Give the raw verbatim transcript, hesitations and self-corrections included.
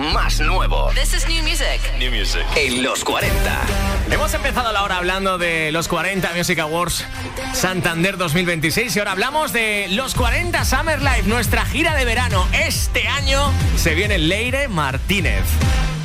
más nuevo. This is new music. New music. En los cuarenta. Hemos empezado la hora hablando de los cuarenta Music Awards Santander dos mil veintiséis y ahora hablamos de los cuarenta Summer Live, nuestra gira de verano. Este año se viene Leire Martínez.